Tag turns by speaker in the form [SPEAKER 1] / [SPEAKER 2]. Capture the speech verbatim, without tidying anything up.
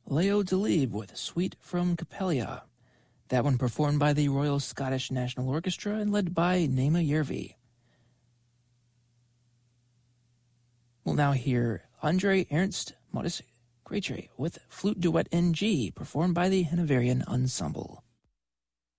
[SPEAKER 1] Leo Delibes with Suite from Coppelia. That one performed by the Royal Scottish National Orchestra and led by Naima Järvi. We'll now hear Andre Ernst Modest Greitre with Flute Duet in G, performed by the Hanoverian Ensemble.